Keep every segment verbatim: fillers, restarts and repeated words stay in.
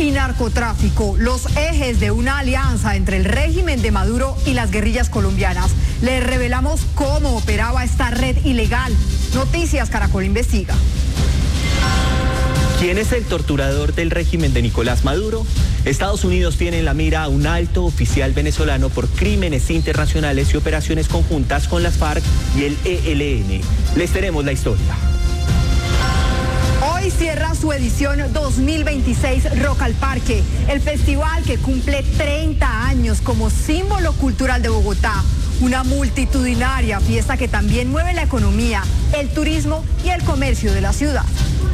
y narcotráfico, los ejes de una alianza entre el régimen de Maduro y las guerrillas colombianas. Les revelamos cómo operaba esta red ilegal. Noticias Caracol investiga. ¿Quién es el torturador del régimen de Nicolás Maduro? Estados Unidos tiene en la mira a un alto oficial venezolano por crímenes internacionales y operaciones conjuntas con las FARC y el E L N. Les tenemos la historia. Hoy cierra su edición dos mil veintiséis Rock al Parque, el festival que cumple treinta años como símbolo cultural de Bogotá. Una multitudinaria fiesta que también mueve la economía, el turismo y el comercio de la ciudad.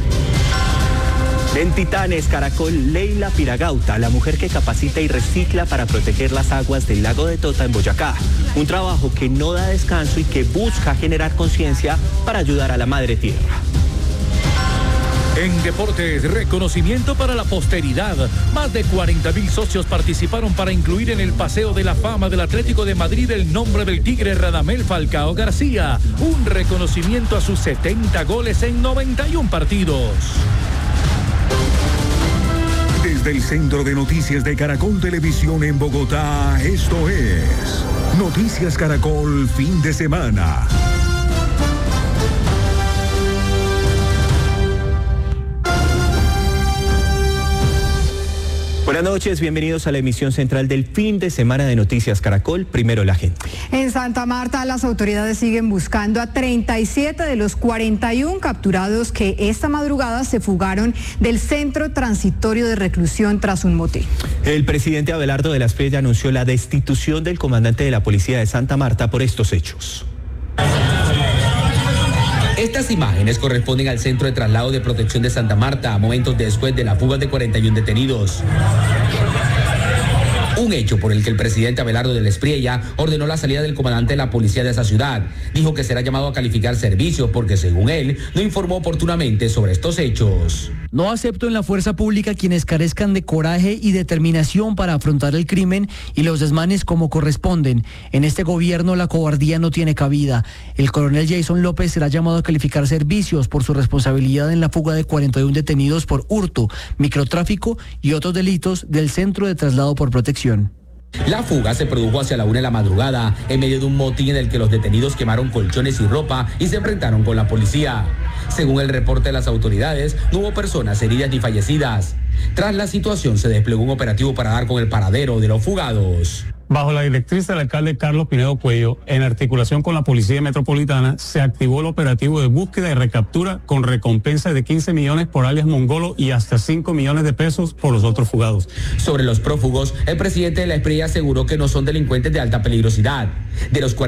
En Titanes Caracol, Leila Piragauta, la mujer que capacita y recicla para proteger las aguas del lago de Tota en Boyacá. Un trabajo que no da descanso y que busca generar conciencia para ayudar a la madre tierra. En deportes, reconocimiento para la posteridad. Más de cuarenta mil socios participaron para incluir en el Paseo de la Fama del Atlético de Madrid el nombre del tigre Radamel Falcao García. Un reconocimiento a sus setenta goles en noventa y un partidos. Desde el Centro de Noticias de Caracol Televisión en Bogotá, esto es Noticias Caracol Fin de Semana. Buenas noches, bienvenidos a la emisión central del fin de semana de Noticias Caracol. Primero la gente. En Santa Marta, las autoridades siguen buscando a treinta y siete de los cuarenta y uno capturados que esta madrugada se fugaron del centro transitorio de reclusión tras un motín. El presidente Abelardo de la Espriella anunció la destitución del comandante de la policía de Santa Marta por estos hechos. Estas imágenes corresponden al Centro de Traslado de Protección de Santa Marta, momentos después de la fuga de cuarenta y uno detenidos. Un hecho por el que el presidente Abelardo de la Espriella ordenó la salida del comandante de la policía de esa ciudad. Dijo que será llamado a calificar servicios porque, según él, no informó oportunamente sobre estos hechos. No acepto en la fuerza pública quienes carezcan de coraje y determinación para afrontar el crimen y los desmanes como corresponden. En este gobierno la cobardía no tiene cabida. El coronel Jason López será llamado a calificar servicios por su responsabilidad en la fuga de cuarenta y uno detenidos por hurto, microtráfico y otros delitos del Centro de Traslado por Protección. La fuga se produjo hacia la una de la madrugada, en medio de un motín en el que los detenidos quemaron colchones y ropa y se enfrentaron con la policía. Según el reporte de las autoridades, no hubo personas heridas ni fallecidas. Tras la situación, se desplegó un operativo para dar con el paradero de los fugados. Bajo la directriz del alcalde Carlos Pinedo Cuello, en articulación con la Policía Metropolitana, se activó el operativo de búsqueda y recaptura con recompensa de quince millones por alias Mongolo y hasta cinco millones de pesos por los otros fugados. Sobre los prófugos, el presidente de la Espriella aseguró que no son delincuentes de alta peligrosidad. De los